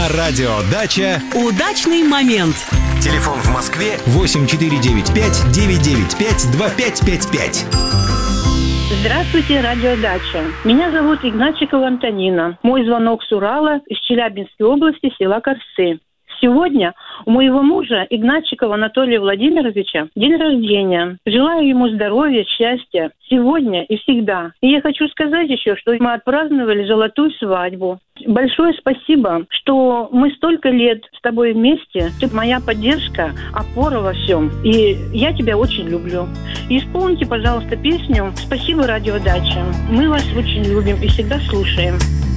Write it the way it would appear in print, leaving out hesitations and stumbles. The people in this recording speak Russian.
На радио «Дача» удачный момент. Телефон в Москве 8495-995-2555. Здравствуйте, радио «Дача». Меня зовут Игнатчикова Антонина. Мой звонок с Урала, из Челябинской области, села Корсы. Сегодня у моего мужа Игнатчикова Анатолия Владимировича день рождения. Желаю ему здоровья, счастья сегодня и всегда. И я хочу сказать еще, что мы отпраздновали золотую свадьбу. Большое спасибо, что мы столько лет с тобой вместе. Ты моя поддержка, опора во всем. И я тебя очень люблю. И исполните, пожалуйста, песню «Спасибо, радио Дача». Мы вас очень любим и всегда слушаем.